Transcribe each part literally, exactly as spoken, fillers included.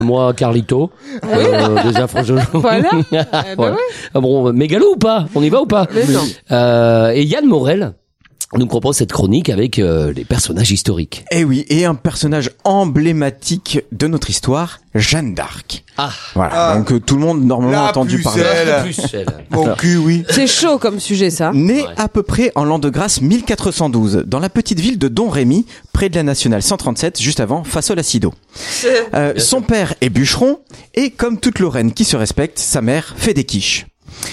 Moi, Carlito, euh, des affreux Jojo. Voilà. Eh ben Voilà. ouais. Ah bon, mégalo ou pas? On y va ou pas? Mais non. Euh, et Yann Morel nous propose cette chronique avec euh, les personnages historiques. Eh oui, et un personnage emblématique de notre histoire, Jeanne d'Arc. Ah, Voilà, Ah. donc euh, tout le monde normalement La a entendu plus parler. celle. plus celle. Mon cul, oui. C'est chaud comme sujet, ça. Né Ouais. à peu près en l'an de grâce mille quatre cent douze, dans la petite ville de Domrémy, près de la nationale cent trente-sept, juste avant Fasols-Acido. Euh, son père est bûcheron, et comme toute Lorraine qui se respecte, sa mère fait des quiches.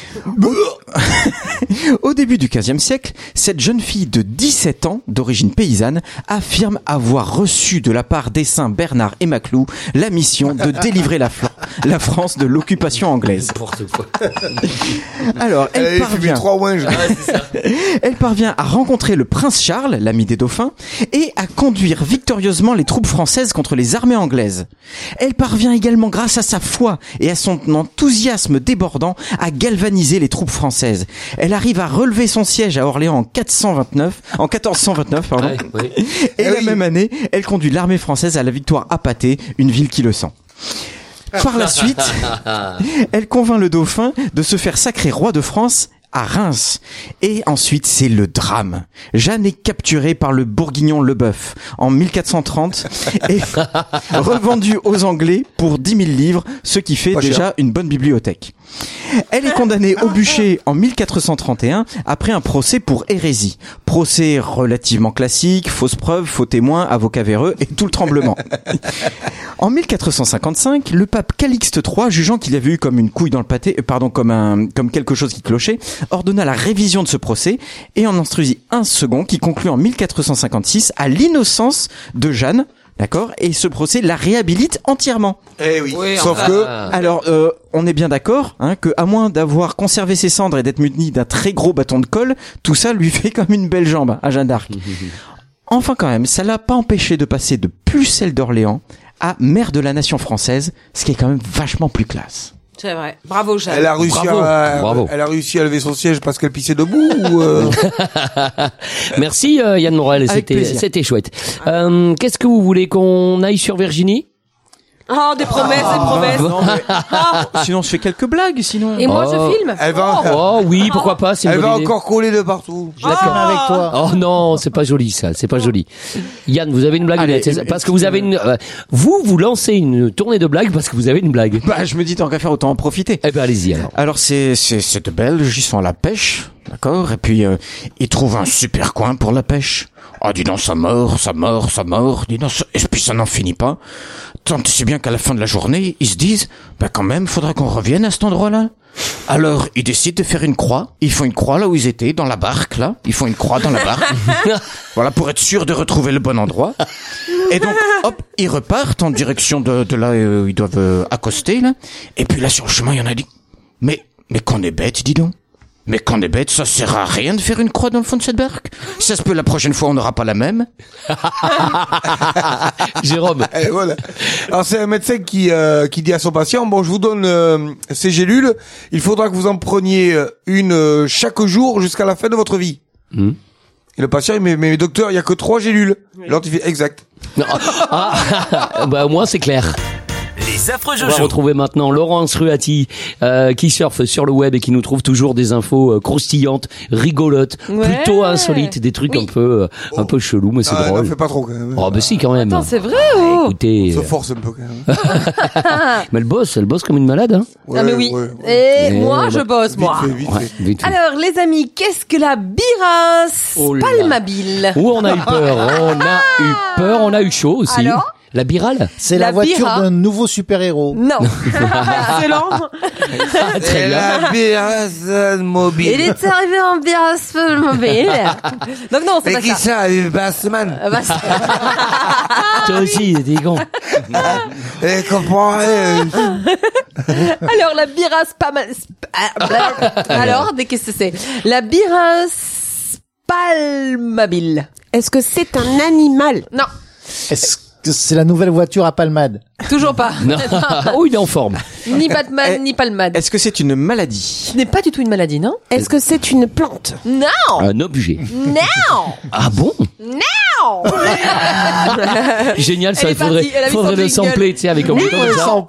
Au début du quinzième siècle, cette jeune fille de dix-sept ans, d'origine paysanne, affirme avoir reçu de la part des saints Bernard et Maclou la mission de délivrer la, Fla- la France de l'occupation anglaise. N'importe quoi. Alors, elle Elle a fumé parvient, trois ouinges. elle parvient à rencontrer le prince Charles, l'ami des dauphins, et à conduire victorieusement les troupes françaises contre les armées anglaises. Elle parvient également, grâce à sa foi et à son enthousiasme débordant, à galvaniser les troupes françaises. Elle arrive à relever son siège à Orléans en quatre cent vingt-neuf, en quatorze cent vingt-neuf, pardon. Ouais, ouais. Et Eh la oui. même année, elle conduit l'armée française à la victoire à Patay, une ville qui le sent. Par la suite, elle convainc le dauphin de se faire sacrer roi de France à Reims. Et ensuite, c'est le drame. Jeanne est capturée par le bourguignon Leboeuf en mille quatre cent trente et revendue aux Anglais pour dix mille livres, ce qui fait Pas déjà cher. une bonne bibliothèque. Elle est condamnée au bûcher en mille quatre cent trente et un après un procès pour hérésie. Procès relativement classique, fausse preuve, faux témoin, avocat véreux et tout le tremblement. En mille quatre cent cinquante-cinq, le pape Calixte trois, jugeant qu'il avait eu comme une couille dans le pâté, euh, pardon, comme un, comme quelque chose qui clochait, ordonna la révision de ce procès et en instruisit un second qui conclut en mille quatre cent cinquante-six à l'innocence de Jeanne. D'accord? Et ce procès la réhabilite entièrement. Eh oui. Oui, Sauf enfin. que, Ah. Alors, euh, on est bien d'accord, hein, que à moins d'avoir conservé ses cendres et d'être muni d'un très gros bâton de colle, tout ça lui fait comme une belle jambe à Jeanne d'Arc. Enfin, quand même, ça l'a pas empêché de passer de pucelle d'Orléans à mère de la nation française, ce qui est quand même vachement plus classe. C'est vrai. Bravo, Jeanne. elle a réussi Bravo. à, Bravo. elle a réussi à lever son siège parce qu'elle pissait debout ou, euh... Merci euh, Yann Morel, Avec c'était plaisir. c'était chouette. Euh, Qu'est-ce que vous voulez qu'on aille sur Virginie? Oh, des promesses, des promesses. Non, mais- sinon, je fais quelques blagues, sinon. Et moi, Oh. je filme. Elle va, Oh oui, pourquoi pas, c'est une elle bonne va idée. encore coller de partout. D'accord avec toi. Oh non, c'est pas joli ça, c'est pas joli. Yann, vous avez une blague Allez, c'est ça une- parce que vous avez une euh, vous vous lancez une tournée de blagues parce que vous avez une blague. Bah, je me dis, tant qu'à faire, autant en profiter. Eh ben allez-y alors. Alors, c'est, c'est, c'est de Belges, ils sont à la pêche, d'accord? Et puis, euh, ils trouvent un super coin pour la pêche. Oh, dis donc, ça mord, ça mord, ça mord, dis donc, ça... et puis ça n'en finit pas. Tant c'est bien qu'à la fin de la journée, ils se disent, bah quand même, faudra qu'on revienne à cet endroit-là. Alors, ils décident de faire une croix. Ils font une croix là où ils étaient, dans la barque, là. Ils font une croix dans la barque. Voilà, pour être sûr de retrouver le bon endroit. Et donc, hop, ils repartent en direction de, de là où ils doivent euh, accoster, là. Et puis là, sur le chemin, il y en a dit, mais, mais qu'on est bête, dis donc. Mais qu'on est bête, ça sert à rien de faire une croix dans le fond de cette barque. Ça se peut, la prochaine fois, on n'aura pas la même. Jérôme. Et voilà. Alors c'est un médecin qui euh, qui dit à son patient, bon, je vous donne euh, ces gélules, il faudra que vous en preniez une euh, chaque jour jusqu'à la fin de votre vie. Hmm. Et le patient, il mais, mais docteur, il y a que trois gélules. L'autre, il fait exact. Non. Ah, bah au moins c'est clair. Les affreux On va Jojo. retrouver maintenant Laurence Ruati euh, qui surfe sur le web et qui nous trouve toujours des infos euh, croustillantes, rigolotes, Ouais. plutôt insolites, des trucs Oui. un peu euh, un peu chelous, mais c'est Ah, drôle. n'en fais pas trop quand même. Oh bah si quand même. Attends, c'est vrai, oh. Écoutez, On euh, se force un peu quand même. mais elle bosse, elle bosse comme une malade. Hein. Ah, mais oui. ouais. Et Eh, moi, bah, je bosse, Vite moi. fait, vite Ouais, fait. vite fait. Alors, les amis, qu'est-ce que la birasse Oh là. palmabile? Où on a eu peur, on a eu peur, on a eu chaud aussi. Alors La birale. C'est la, La voiture Bira. d'un nouveau super-héros. Non. Excellent. Très Et bien. la birasse mobile. Il est arrivé en birasse palmabile. Donc non, c'est Mais pas qui ça. ça, avec Bassman? Ah bah, c'est- Toi aussi, t'es con. Eh, comprends rien. Alors, la birasse pas mal... Alors, mais qu'est-ce que c'est? La birasse palmabile. Est-ce que c'est un animal? Non, Est-ce que c'est la nouvelle voiture à Palmade? toujours pas. Non. Oh, il est en forme. Ni Batman, Eh, ni palmade. Est-ce que c'est une maladie? Ce n'est pas du tout une maladie, non? Est-ce que c'est une plante? Non. Un objet. Non. Ah bon? Non. Génial, ça, Elle il est faudrait, partie, elle a mis faudrait son le jingle. sampler, tu sais, avec un bouton comme ça.